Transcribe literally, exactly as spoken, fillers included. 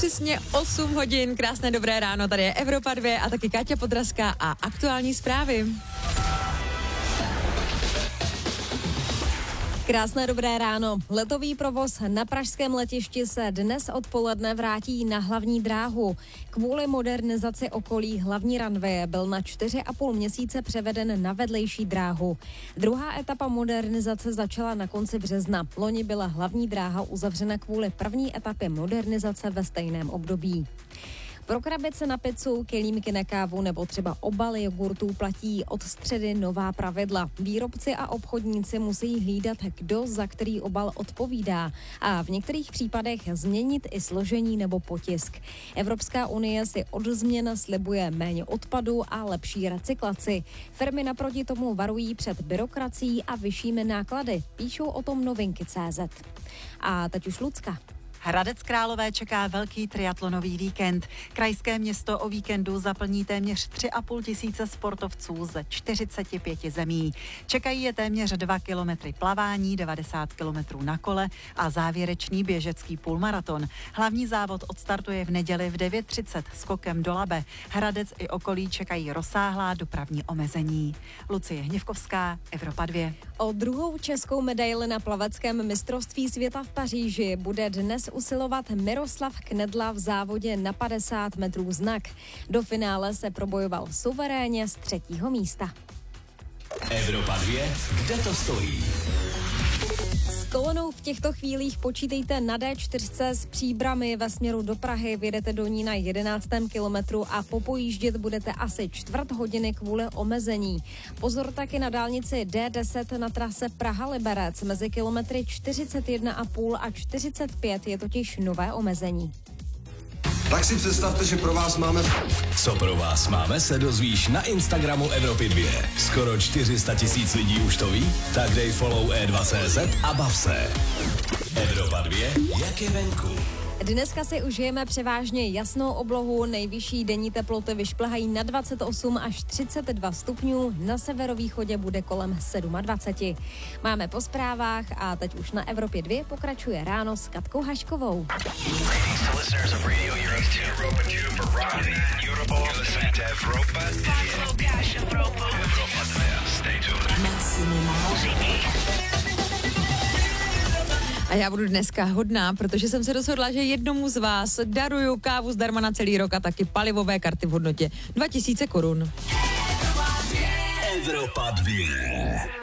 přesně osm hodin, krásné dobré ráno, tady je Evropa dva a taky Káťa Podrazká a aktuální zprávy. Krásné dobré ráno. Letový provoz na pražském letišti se dnes odpoledne vrátí na hlavní dráhu. Kvůli modernizaci okolí hlavní runway byl na čtyři a půl měsíce převeden na vedlejší dráhu. Druhá etapa modernizace začala na konci března. Loni byla hlavní dráha uzavřena kvůli první etapě modernizace ve stejném období. Pro krabice na pizzu, kelímky na kávu nebo třeba obaly jogurtů platí od středy nová pravidla. Výrobci a obchodníci musí hlídat, kdo za který obal odpovídá a v některých případech změnit i složení nebo potisk. Evropská unie si od změn slibuje méně odpadu a lepší recyklaci. Firmy naproti tomu varují před byrokracií a vyššími náklady. Píšou o tom novinky tečka cé zet. A teď už Lucka. Hradec Králové čeká velký triatlonový víkend. Krajské město o víkendu zaplní téměř tři a půl tisíce sportovců ze čtyřiceti pěti zemí. Čekají je téměř dva kilometry plavání, devadesát kilometrů na kole a závěrečný běžecký půlmaraton. Hlavní závod odstartuje v neděli v devět třicet skokem do Labe. Hradec i okolí čekají rozsáhlá dopravní omezení. Lucie Hněvkovská, Evropa dva. O druhou českou medaili na plaveckém mistrovství světa v Paříži bude dnes usilovat Miroslav Knedla v závodě na padesát metrů znak. Do finále se probojoval suverénně z třetího místa. Evropa dva, kde to stojí? S kolonou v těchto chvílích počítejte na dé čtyři s Příbrami ve směru do Prahy, vyjedete do ní na jedenáctém kilometru a popojíždět budete asi čtvrt hodiny kvůli omezení. Pozor taky na dálnici dé deset na trase Praha-Liberec, mezi kilometry čtyřicet jedna a půl a čtyřicet pět je totiž nové omezení. Tak si představte, že pro vás máme... Co pro vás máme, se dozvíš na Instagramu Evropy dva. Skoro čtyři sta tisíc lidí už to ví? Tak dej follow e dva tečka cé zet a bav se. Evropa dva, jak je venku. Dneska si užijeme převážně jasnou oblohu, nejvyšší denní teploty vyšplhají na dvacet osm až třicet dva stupňů, na severovýchodě bude kolem dvacet sedm. Máme po zprávách a teď už na Evropě dva pokračuje ráno s Katkou Haškovou. A já budu dneska hodná, protože jsem se rozhodla, že jednomu z vás daruju kávu zdarma na celý rok a taky palivové karty v hodnotě dva tisíce korun. Evropa dva.